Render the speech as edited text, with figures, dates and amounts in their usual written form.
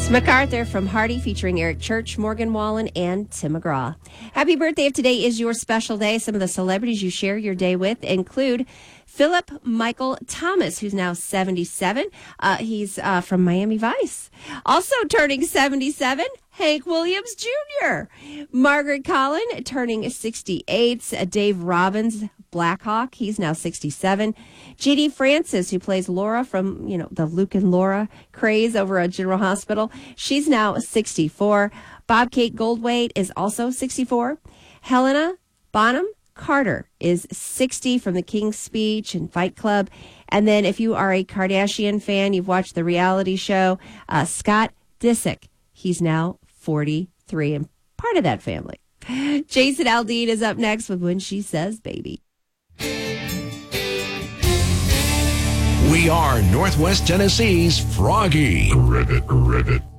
It's MacArthur from Hardy featuring Eric Church, Morgan Wallen, and Tim McGraw. Happy birthday if today is your special day. Some of the celebrities you share your day with include Philip Michael Thomas, who's now 77. He's from Miami Vice. Also turning 77, Hank Williams Jr. Margaret Collin turning 68. Dave Robbins, Blackhawk, he's now 67. J.D. Francis, who plays Laura from, the Luke and Laura craze over at General Hospital, she's now 64. Bob Kate Goldthwait is also 64. Helena Bonham Carter is 60 from The King's Speech and Fight Club. And then if you are a Kardashian fan, you've watched the reality show, Scott Disick, he's now 43 and part of that family. Jason Aldean is up next with When She Says Baby. We are Northwest Tennessee's Froggy. Ribbit.